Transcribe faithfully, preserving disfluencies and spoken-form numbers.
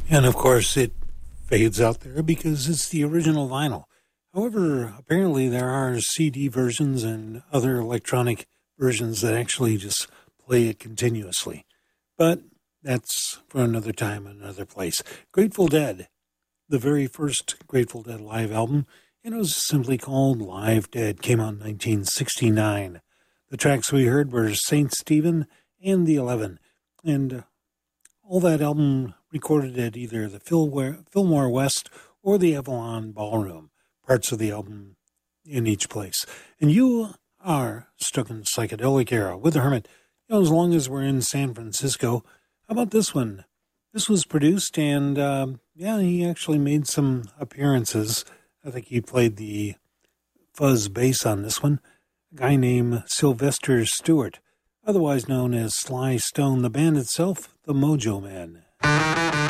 And of course, it fades out there because it's the original vinyl. However, apparently there are C D versions and other electronic versions that actually just play it continuously. But that's for another time, another place. Grateful Dead, the very first Grateful Dead live album, and it was simply called Live Dead, came out in nineteen sixty-nine. The tracks we heard were Saint Stephen and The Eleven, and all that album recorded at either the Fillmore West or the Avalon Ballroom, parts of the album in each place. And you are stuck in the psychedelic era with the Hermit. You know, as long as we're in San Francisco, how about this one? This was produced, and um, yeah, he actually made some appearances. I think he played the fuzz bass on this one. A guy named Sylvester Stewart, otherwise known as Sly Stone. The band itself, the Mojo Men.